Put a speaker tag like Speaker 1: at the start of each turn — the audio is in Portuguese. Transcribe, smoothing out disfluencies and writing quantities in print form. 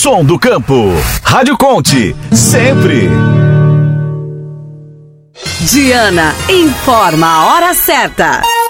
Speaker 1: som do campo. Rádio Conte, sempre.
Speaker 2: Diana informa a hora certa.